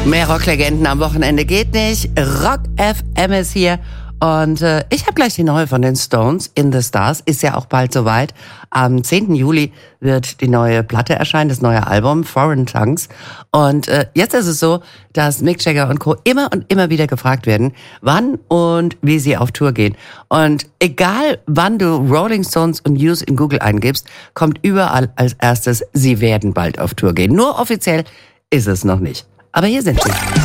Mehr Rocklegenden am Wochenende geht nicht. Rock FM ist hier. Und ich habe gleich die neue von den Stones, In the Stars. Ist ja auch bald soweit. Am 10. Juli wird die neue Platte erscheinen, das neue Album, Foreign Tongues. Und jetzt ist es so, dass Mick Jagger und Co. immer und immer wieder gefragt werden, wann und wie sie auf Tour gehen. Und egal, wann du Rolling Stones und News in Google eingibst, kommt überall als erstes, sie werden bald auf Tour gehen. Nur offiziell ist es noch nicht. Aber hier sind sie.